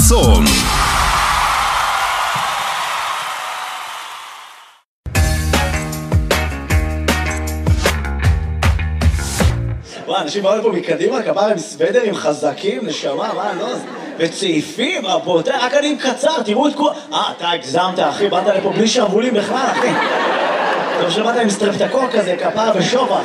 חסון. אנשים באו לפה מקדימה, כפרה עם סוודרים חזקים, נשמה, מה, לא? וצעיפים, רבותיי, רק אני עם קצר, תראו את כל... אתה הגזמת, אחי, באת לפה בלי שרוולים בכלל, אחי. טוב שבאת עם סטרפטקור כזה, כפרה ושובח.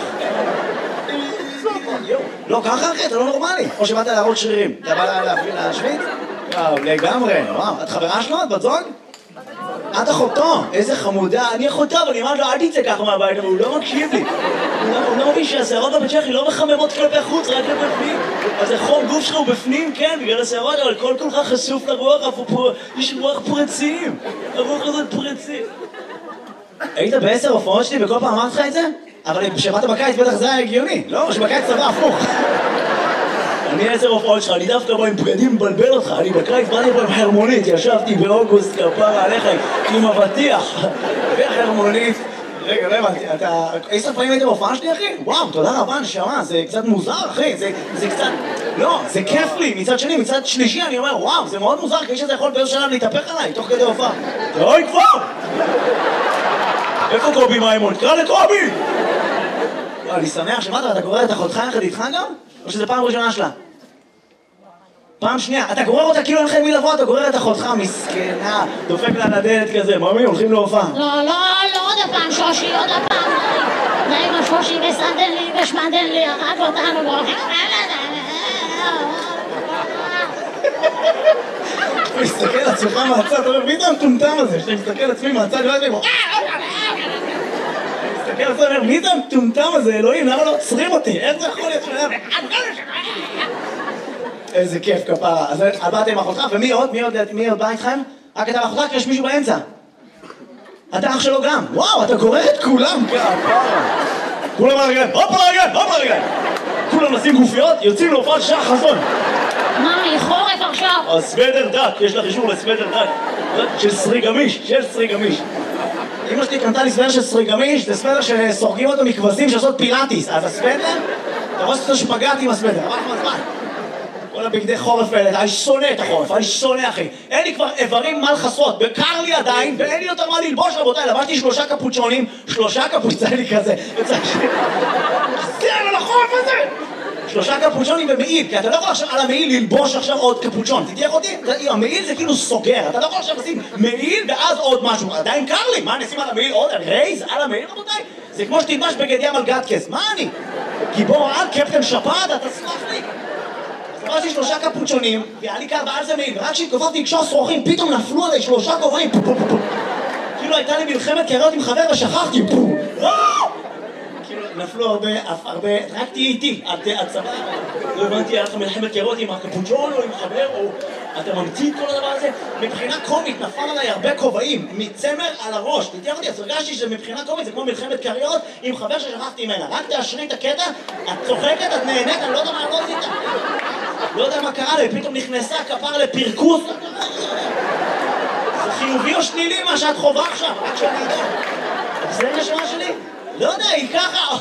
לא, ככה, אחי, אתה לא נורמלי. או שבאת להראות שרירים. אתה בא להשוויץ? וואו, לגמרי. וואו, את חברה שלו? את בת זוג? את אחותו, איזה חמודה, אני אחותו, אבל אני אמרת לו, אל תצא ככה מהבית, אבל הוא לא מקשיב לי. הוא לא מבין שהשערות בבית שלי לא מחממות כלפי חוץ, רק כלפי פנים. אז החום גוף שלך הוא בפנים, כן, בגלל השערות, אבל כל כולך חשוף לרוח, יש רוח פרצים. הרוח הזאת פרצים. היית ב10 הופעות שלי וכל פעם אמרת לך את זה? אבל כשבאת בקיץ בטח זה היה הגיוני, לא? שבקיץ צבא הפוך. אני 10 הופעות שלך, אני דווקא בא עם בגדים מבלבל אותך, אני בקיץ באתי פה עם חרמונית, ישבתי באוגוסט כפרה עליך עם אבטיח וחרמונית. רגע, לא הבנתי, אתה 10 פעמים היית בהופעה שלי, אחי? וואו, תודה רבה, נשמה, זה קצת מוזר, אחי, זה קצת... לא, זה כיף לי, מצד שני, מצד שלישי, אני אומר, וואו, זה מאוד מוזר, כי שזה יכול באיזו שלב להתהפך עליי, תוך כדי הופעה. אוי, כבר! איפה קובי מימון? קרא לקובי! אני שמח שמעת, אתה גורר את אחותך יחד איתך גם? או שזה פעם ראשונה שלה? פעם שנייה, אתה גורר אותה כאילו אין לכם מי לבוא, אתה גורר את אחותך, מסכנה, דופק לה לדלת כזה, ממי, הולכים להופעה. לא, עוד הפעם שושי, עוד הפעם. די עם השושי וסדן לי ושמדן לי, הרג אותנו והולכים. הוא מסתכל על עצמך מהצד, אתה אומר, מי זה המטומטם הזה? שאתה מסתכל על עצמי מהצד, לא יודעים, מסתכל על עצמי, אומר, מי זה המטומטם הזה, אלוהים, למה לא עוצרים אותי? איך זה יכול להיות שלהם? איזה כיף כפרה. אז באת עם אחותך, ומי עוד? מי עוד בא איתכם? רק אתה ואחותך, כי יש מישהו באמצע. אתה אח שלו גם. וואו, אתה גורר את כולם כפרה. כולם על הרגליים, הופ על הרגליים, הופ על הרגליים. כולם נשים גופיות, יוצאים להופעת שעה חסון. מה, חורף עכשיו? הסוודר דק, יש לך אישור לסוודר דק. של סרי גמיש. אמא שלי קנתה לי סוודר של סרי גמיש, זה סוודר שסורגים אותו מכבשים שעושות פילאטיס. אז הסוודר, אתה רואה שאתה שפגעת עם הסוודר, אבל אנחנו הזמן. כל הבגדי חורף האלה, אני שונא את החורף, אני שונא אחי. אין לי כבר איברים מה לחסות, בקר לי עדיין, ואין לי יותר מה ללבוש רבותיי, לבשתי 3 קפוצ'ונים, 3 קפוצ'ונים לי כזה, זה על החורף הזה! 3 קפוצ'ונים ומעיל, כי אתה לא יכול עכשיו על המעיל ללבוש עכשיו עוד קפוצ'ון, תתייח אותי? המעיל זה כאילו סוגר, אתה לא יכול עכשיו לשים מעיל ואז עוד משהו, עדיין קר לי, מה נשים על המעיל עוד? רייז על המעיל רבותיי? זה כמו שתלבש בגד ים על גטקס, מה אני? גיבור על קפטן שפעת, אתה סמך לי? עברתי 3 קפוצ'ונים, והיה לי קר ועל זה מעיל, ורק כשהתכופפתי לקשור שרוכים, פתאום נפלו עליי 3 כובעים, כאילו הייתה לי מלחמת קריות עם חבר ושכחתי, כאילו נפלו הרבה, רק תהיי איתי, את סבבה, לא הבנתי, היה לך מלחמת קריות עם הקפוצ'ון או עם חבר, או אתה ממציא את כל הדבר הזה, מבחינה קומית נפל עליי הרבה כובעים, מצמר על הראש, תתייח אותי, אז הרגשתי שמבחינה קומית זה כמו מלחמת קריות עם חבר ששכחתי ממנה, רק תאשרי את הקטע, את צוחקת, את נהנית, אני לא יודע מה לא עשית. לא יודע מה קרה לי, פתאום נכנסה כפר לפרקוס. זה חיובי או שלילי מה שאת חובה עכשיו, רק שאני יודע. זה נשמה שלי? לא יודע, היא ככה.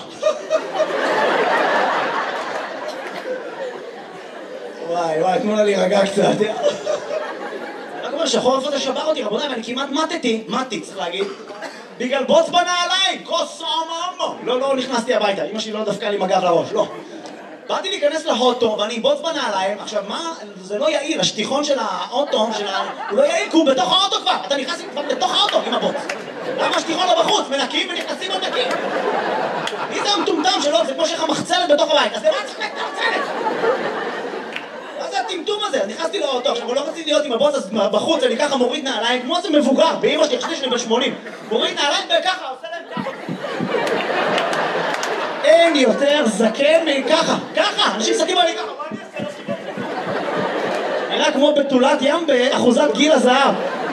וואי, תנו לה להירגע קצת. רק אומר שהחורף הזה שבר אותי, רבותיי, ואני כמעט מתי, צריך להגיד. בגלל בוץ בנעליים, כוס אממו. לא נכנסתי הביתה, אמא שלי לא דפקה לי מגב לראש, לא. באתי להיכנס לאוטו ואני אבוץ בנעליים, עכשיו מה, זה לא יעיל, השטיחון של האוטו, הוא לא יעיל כי הוא בתוך האוטו כבר, אתה נכנס כבר בתוך האוטו עם הבוץ. למה השטיחון לא בחוץ? מנקים ונכנסים עוד נקים. מי זה המטומטם שלו? זה כמו שיש לך מחצלת בתוך הבית, אז למה צריך את המחצלת? מה זה הטמטום הזה? אז נכנסתי לאוטו, עכשיו הוא לא רציתי להיות עם הבוץ, אז בחוץ אני ככה מוריד נעליים, כמו זה מבוגר, באמא שלי חשבתי שאני ב-80. מוריד נעליים וככה, עושה להם ככה. אין יותר זקן מככה, ככה, אנשים מסתכלים עלי ככה, מה אני אעשה? נראה כמו בתולת ים באחוזת גיל הזהב.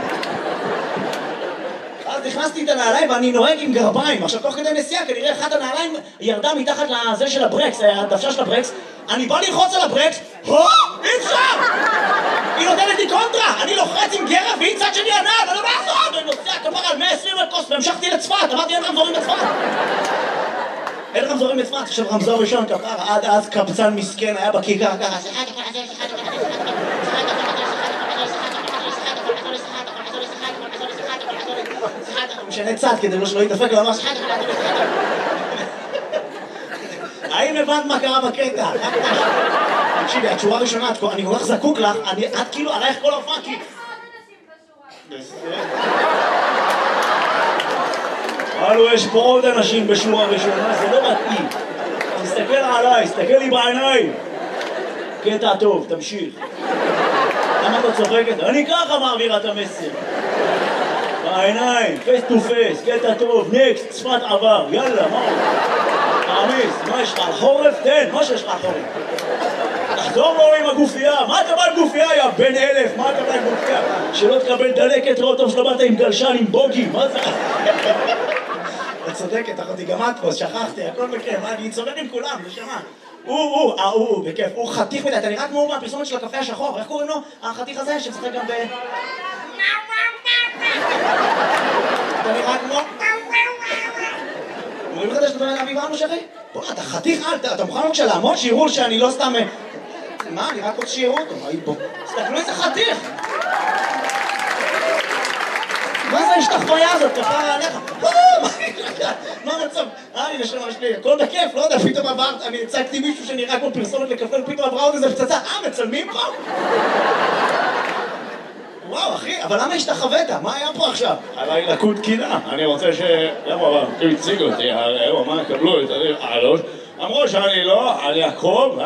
אז נכנסתי את הנעליים ואני נוהג עם גרביים, עכשיו תוך כדי נסיעה כנראה אחת הנעליים ירדה מתחת לזה של הברקס, הדוושה של הברקס, אני בא ללחוץ על הברקס, אי אפשר! היא נותנת לי קונטרה, אני לוחץ עם גרב והיא צד שני הנעל, אני לא מעזור, אני נוסע כפר על 120 לקוס והמשכתי לצפת, אמרתי אין רמזורים בצפת. אין רמזורים בצפת, עכשיו רמזור ראשון כפר, עד אז קבצן מסכן היה בכיכר ככה, משנה צד כדי שלא יתדפק לו ממש. האם הבנת מה קרה בקטע? תקשיבי, התשורה הראשונה, אני כל כך זקוק לך, את כאילו עלייך כל הופעה, כי... הלו, יש פה עוד אנשים בשורה הראשונה, זה לא מתאים. תסתכל עליי, תסתכל לי בעיניים. קטע טוב, תמשיך. למה אתה צוחקת? אני ככה מעבירה את המסר. בעיניים, פייס טו פייס, קטע טוב, נקסט, שפת עבר, יאללה, מה? תעמיס, מה יש לך? על חורף? תן, מה שיש לך על חורף? תחזור לו עם הגופייה, מה אתה בא עם גופייה, יא בן 1000? מה אתה בא עם גופייה? שלא תקבל דלקת ראות טוב שלא באת עם גלשן, עם בוגי, מה זה? את צודקת, אחותי, גם את פה, שכחתי, הכל בכיף, אני צודק עם כולם, נשמה. בכיף, הוא חתיך מדי, אתה נראה כמו מהפרסומת של הקפה השחור, איך קוראים לו? החתיך הזה שמשחק גם ב... אתה נראה כמו... אומרים לך שאתה נראה אביב אנו שרי? בוא, אתה חתיך, אתה מוכן בבקשה לעמוד שיראו שאני לא סתם... מה, אני רק רוצה שיראו אותו, מה בוא? תסתכלו איזה חתיך! מה זה השתחוויה הזאת? כפרה עליך? מה המצב? אני נשמה שלי, הכל בכיף, לא יודע, פתאום עברת, אני הצגתי מישהו שנראה כמו פרסומת לקפה, ופתאום עברה עוד איזה פצצה, מצלמים פה? וואו, אחי, אבל למה השתחווית? מה היה פה עכשיו? עליי לקוד קינה, אני רוצה ש... למה, הוא הציג אותי, הוא אמר, קבלו את הראש, אמרו שאני לא, אני אקום,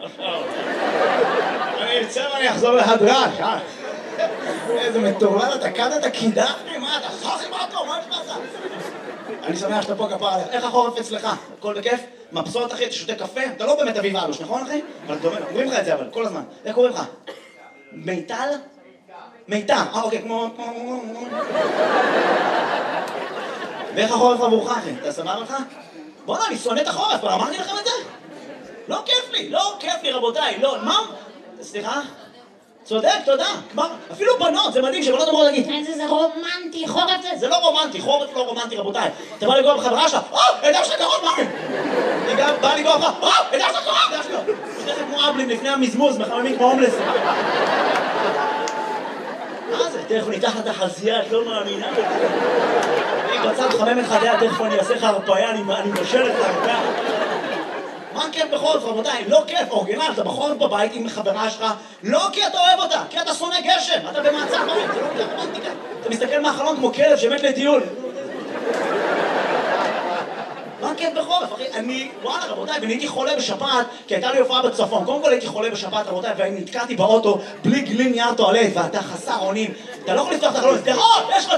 אני אצא ואני אחזור להדרש, איזה מטורלל, אתה קדת, קידחתי, מה אתה סוחי אותו, מה יש לך? אני שמח שאתה פה כפר עליך, איך החורף אצלך? הכל בכיף? מבסוט אחי, אתה שותה קפה? אתה לא באמת אביב אלוש, נכון אחי? אבל אומרים לך את זה אבל, כל הזמן. איך קוראים לך? מיטל? מיטל, אוקיי, כמו... ואיך החורף עבורך אחי? אתה סבבה לך? בוא'נה, אני שונא את החורף, אבל אמרתי לכם את זה? לא כיף לי רבותיי, לא, מה? סליחה? צודק, תודה. כבר, אפילו בנות, זה מדהים שבנות אמרו להגיד איזה זה רומנטי, חורף זה... זה לא רומנטי, חורף לא רומנטי, רבותיי. אתה בא לגוע בחברה שלך, ידע שלך קרוב, מה? אני גם בא לגוע לך, ידע שלך קרוב, ידע שלך. שתכף כמו אבלים לפני המזמוז, מחממים כמו הומלס. מה זה? תכף ניתח את החזייה, את לא מאמינה. אני בצד חמם את חדיה, תכף אני אעשה לך הרפאיה, אני משל את הרפאיה. מה כיף בחורף, רבותיי? לא כיף, אורגינל, אתה בחורף בבית עם חברה שלך, לא כי אתה אוהב אותה, כי אתה שונא גשם, אתה במעצר בית, זה לא רומנטיקה. אתה מסתכל מהחלון כמו כלב שמת לטיול. מה כיף בחורף, אחי? וואלה, רבותיי, ואני הייתי חולה בשפעת, כי הייתה לי הופעה בצפון. קודם כל הייתי חולה בשפעת, רבותיי, ואני נתקעתי באוטו בלי גלין נייר טואלט, ואתה חסר אונים. אתה לא יכול לפתוח את החלון,